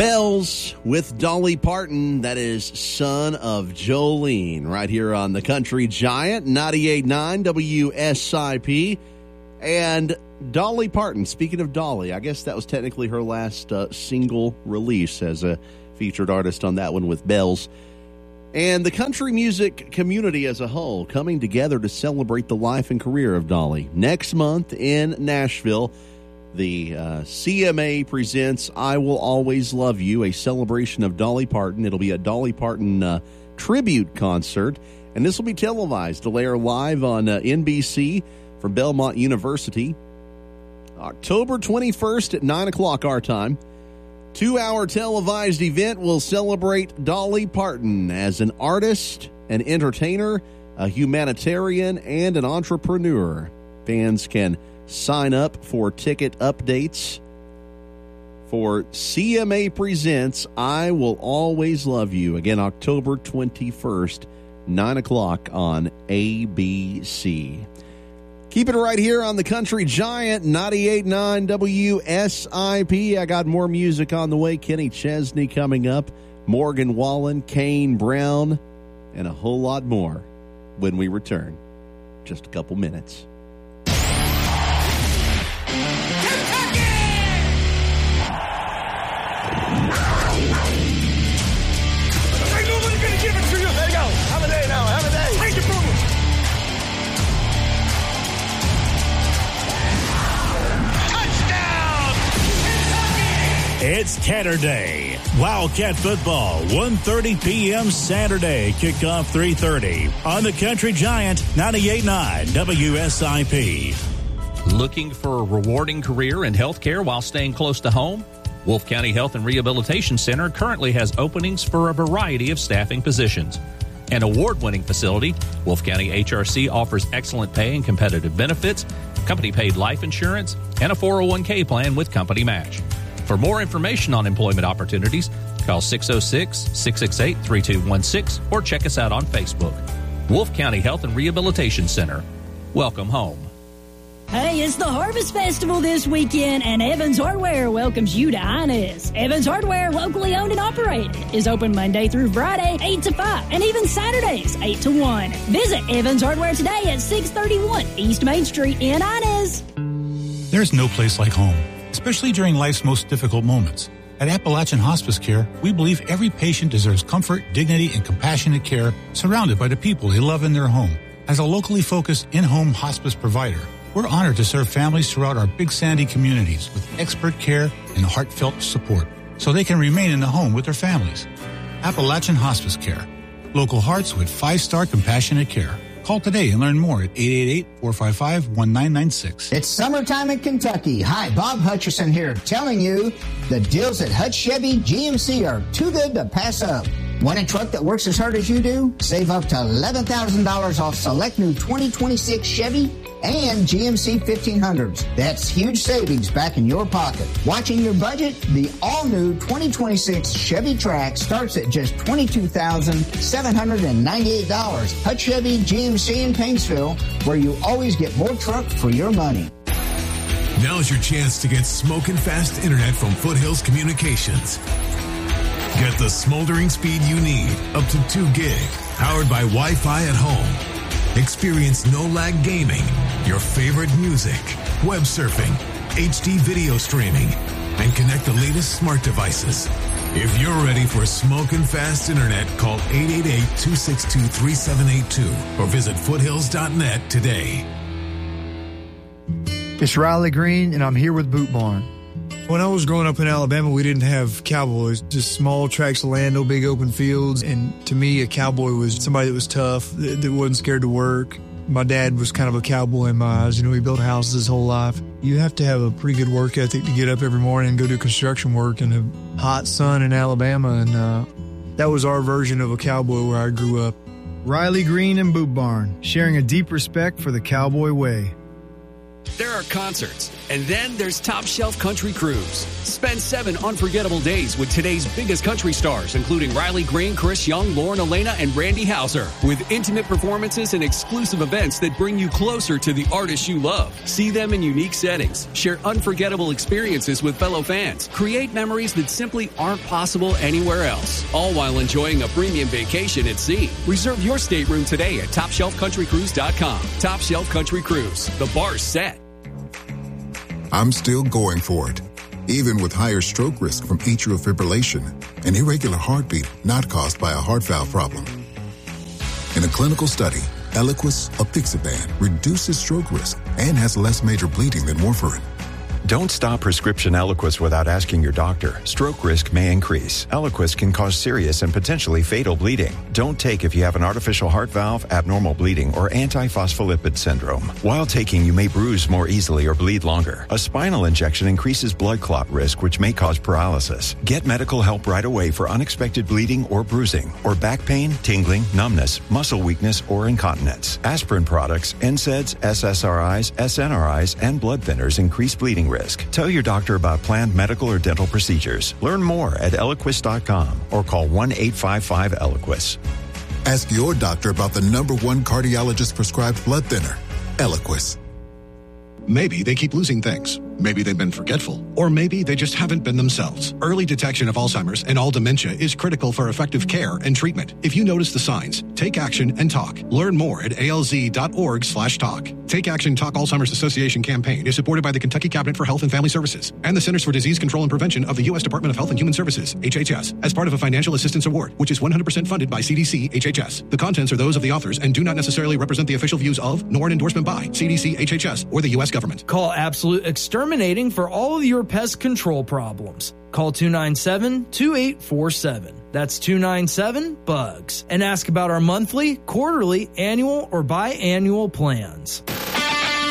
Bells with Dolly Parton. That is Son of Jolene, right here on the Country Giant, 98.9 WSIP. And Dolly Parton, speaking of Dolly, I guess that was technically her last single release as a featured artist on that one with Bells. And the country music community as a whole coming together to celebrate the life and career of Dolly. Next month in Nashville, the CMA presents I Will Always Love You, a celebration of Dolly Parton. It'll be a Dolly Parton tribute concert, and this will be televised to air live on NBC from Belmont University. October 21st at 9 o'clock our time. 2-hour televised event will celebrate Dolly Parton as an artist, an entertainer, a humanitarian, and an entrepreneur. Fans can sign up for ticket updates for CMA Presents I Will Always Love You. Again, October 21st, 9 o'clock on ABC. Keep it right here on the Country Giant, 98.9 WSIP. I got more music on the way. Kenny Chesney coming up, Morgan Wallen, Kane Brown, and a whole lot more when we return. Just a couple minutes. It's Saturday. Wildcat football, 1:30 p.m. Saturday. Kickoff 3:30 on the Country Giant, 98.9 WSIP. Looking for a rewarding career in healthcare while staying close to home? Wolfe County Health and Rehabilitation Center currently has openings for a variety of staffing positions. An award-winning facility, Wolfe County HRC offers excellent pay and competitive benefits, company-paid life insurance, and a 401k plan with company match. For more information on employment opportunities, call 606-668-3216 or check us out on Facebook. Wolfe County Health and Rehabilitation Center. Welcome home. Hey, it's the Harvest Festival this weekend, and Evans Hardware welcomes you to Inez. Evans Hardware, locally owned and operated, is open Monday through Friday, 8 to 5, and even Saturdays, 8 to 1. Visit Evans Hardware today at 631 East Main Street in Inez. There's no place like home, especially during life's most difficult moments. At Appalachian Hospice Care, we believe every patient deserves comfort, dignity, and compassionate care surrounded by the people they love in their home. As a locally focused in-home hospice provider, we're honored to serve families throughout our Big Sandy communities with expert care and heartfelt support so they can remain in the home with their families. Appalachian Hospice Care. Local hearts with 5-star compassionate care. Call today and learn more at 888-455-1996. It's summertime in Kentucky. Hi, Bob Hutcherson here, telling you the deals at Hutch Chevy GMC are too good to pass up. Want a truck that works as hard as you do? Save up to $11,000 off select new 2026 Chevy and GMC 1500s. That's huge savings back in your pocket. Watching your budget? The all-new 2026 Chevy Trax starts at just $22,798. Hutch Chevy GMC in Paintsville, where you always get more truck for your money. Now's your chance to get smoking fast internet from Foothills Communications. Get the smoldering speed you need, up to 2 gig, powered by Wi-Fi at home. Experience no-lag gaming, your favorite music, web surfing, HD video streaming, and connect the latest smart devices. If you're ready for smoking fast internet, call 888-262-3782 or visit foothills.net today. It's Riley Green, and I'm here with Boot Barn. When I was growing up in Alabama, we didn't have cowboys, just small tracts of land, no big open fields. And to me, a cowboy was somebody that was tough, that wasn't scared to work. My dad was kind of a cowboy in my eyes. You know, he built houses his whole life. You have to have a pretty good work ethic to get up every morning and go do construction work in the hot sun in Alabama. And that was our version of a cowboy where I grew up. Riley Green and Boot Barn, sharing a deep respect for the cowboy way. There are Park concerts. And then there's Top Shelf Country Cruise. Spend 7 unforgettable days with today's biggest country stars, including Riley Green, Chris Young, Lauren Elena, and Randy Houser, with intimate performances and exclusive events that bring you closer to the artists you love. See them in unique settings, share unforgettable experiences with fellow fans, create memories that simply aren't possible anywhere else, all while enjoying a premium vacation at sea. Reserve your stateroom today at TopShelfCountryCruise.com. Top Shelf Country Cruise. The bar's set. I'm still going for it, even with higher stroke risk from atrial fibrillation, an irregular heartbeat not caused by a heart valve problem. In a clinical study, Eliquis, apixaban, reduces stroke risk and has less major bleeding than warfarin. Don't stop prescription Eliquis without asking your doctor. Stroke risk may increase. Eliquis can cause serious and potentially fatal bleeding. Don't take if you have an artificial heart valve, abnormal bleeding, or antiphospholipid syndrome. While taking, you may bruise more easily or bleed longer. A spinal injection increases blood clot risk, which may cause paralysis. Get medical help right away for unexpected bleeding or bruising, or back pain, tingling, numbness, muscle weakness, or incontinence. Aspirin products, NSAIDs, SSRIs, SNRIs, and blood thinners increase bleeding risk. Tell your doctor about planned medical or dental procedures. Learn more at Eliquis.com or call 1-855-ELIQUIS. Ask your doctor about the #1 cardiologist prescribed blood thinner, Eliquis. Maybe they keep losing things. Maybe they've been forgetful. Or maybe they just haven't been themselves. Early detection of Alzheimer's and all dementia is critical for effective care and treatment. If you notice the signs, take action and talk. Learn more at alz.org/talk. Take Action Talk Alzheimer's Association campaign is supported by the Kentucky Cabinet for Health and Family Services and the Centers for Disease Control and Prevention of the U.S. Department of Health and Human Services, HHS, as part of a financial assistance award, which is 100% funded by CDC HHS. The contents are those of the authors and do not necessarily represent the official views of, nor an endorsement by, CDC HHS or the U.S. government. Call Absolute Exterminating for all of your pest control problems. Call 297-2847. That's 297-BUGS. And ask about our monthly, quarterly, annual, or biannual plans.